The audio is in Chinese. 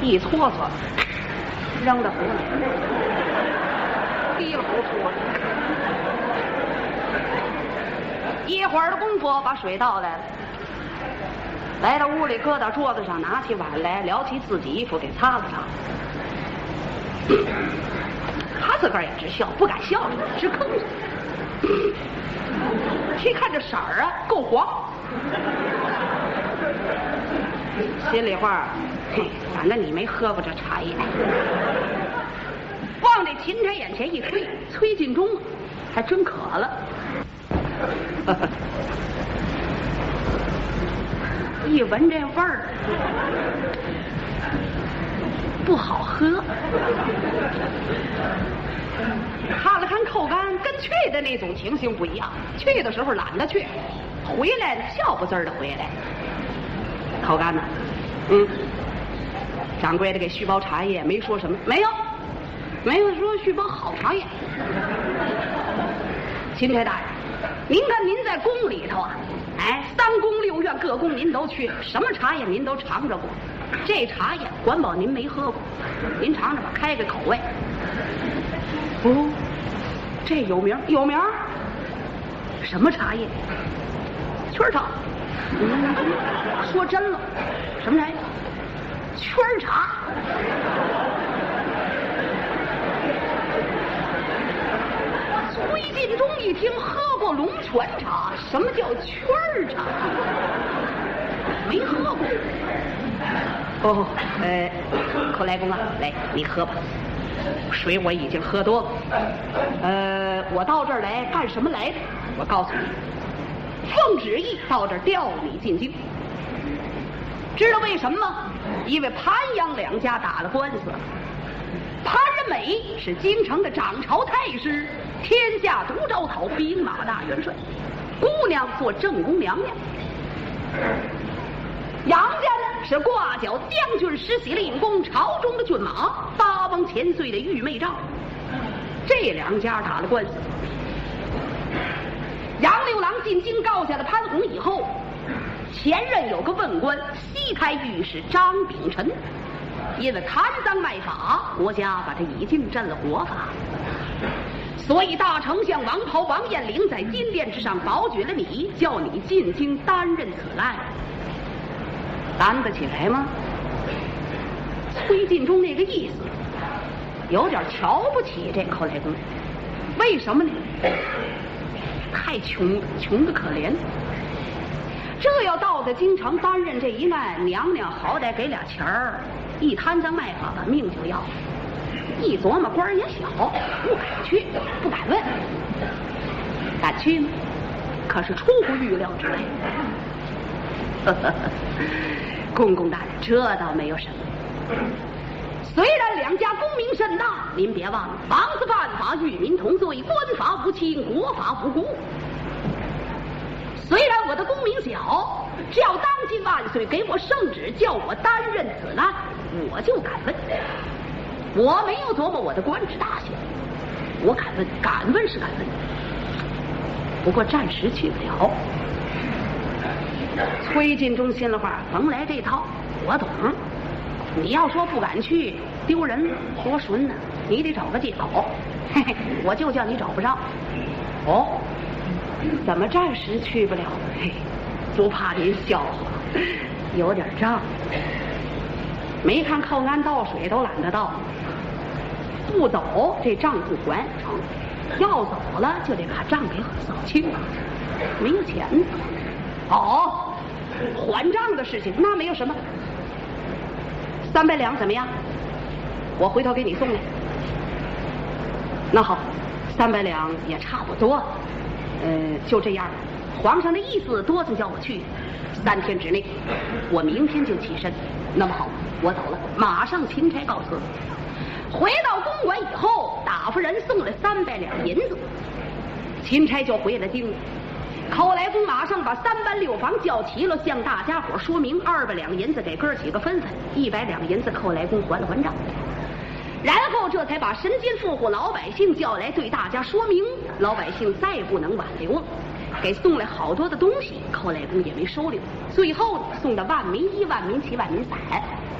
一搓搓，扔到河里，滴了不出。一会儿的功夫，把水倒来了，来到屋里，搁到桌子上，拿起碗来，撩起自己衣服给擦了擦。他自个儿也直笑，不敢笑了，直吭着。一看这色儿啊，够黄。心里话，嘿，反正你没喝过这茶叶。往这芹菜眼前一推，崔进忠还真渴了。一闻这味儿，不好喝。看了看扣竿，跟去的那种情形不一样。去的时候懒得去，回来了笑不滋儿的回来。扣竿呢？掌柜的给续包茶叶，没说什么，没有说续包好茶叶。钦差大人，您看您在宫里头啊，哎，3宫6院各宫您都去，什么茶叶您都尝着过。这茶叶管保您没喝过，您尝尝吧，开个口味。哦，这有名，什么茶叶？圈茶。说真了，什么茶叶？圈茶。崔进忠一听，喝过龙泉茶，什么叫圈茶？没喝过。哦，寇来公啊，来，你喝吧。水我已经喝多了。我到这儿来干什么来的？我告诉你，奉旨意到这儿调你进京。知道为什么吗？因为潘杨两家打了官司。潘仁美是京城的掌朝太师，天下独招讨，兵马大元帅，姑娘做正宫娘娘。杨家呢是挂角将军实习令公，朝中的骏马，8王千岁的玉妹丈。这2家打了官司。杨六郎进京告下了潘洪以后，前任有个问官西开御史张秉辰，因为贪赃卖法，国家把他已经镇了国法。所以大丞相王袍王彦龄在金殿之上保举了你，叫你进京担任此案。担得起来吗？崔进忠那个意思，有点瞧不起这寇来公。为什么呢？太穷得可怜。这要到在京城担任这一案，娘娘好歹给俩钱儿，一贪赃卖法把命就要。一琢磨官也小，不敢去，不敢问。敢去吗？可是出乎预料之外。公公大人，这倒没有什么。虽然2家功名甚大，您别忘了，王子犯法，与民同罪，官法无亲，国法无辜。虽然我的功名小，只要当今万岁给我圣旨，叫我担任此案，我就敢问。我没有琢磨我的官职大小，我敢问，敢问是敢问，不过暂时去不了。崔进忠心里话，甭来这套，我懂。你要说不敢去，丢人多损呢，你得找个借口。嘿嘿，我就叫你找不着。哦，怎么暂时去不了？嘿，不怕您笑话，有点账。没看靠岸倒水都懒得倒，不走这账不还成，要走了就得把账给扫清了，没有钱。哦，还账的事情那没有什么，300两怎么样？我回头给你送来。那好，300两也差不多，就这样。皇上的意思多次叫我去，3天之内，我明天就起身。那么好，我走了，马上钦差告辞。回到公馆以后，打发人送了300两银子，钦差就回了京了。寇来公马上把3班6房叫齐了，向大家伙说明200两银子给哥几个分分，100两银子寇来公还了还账。然后这才把神监富户老百姓叫来，对大家说明，老百姓再不能挽留了，给送来好多的东西，寇来公也没收留。最后送的万民衣、万民旗、万民伞。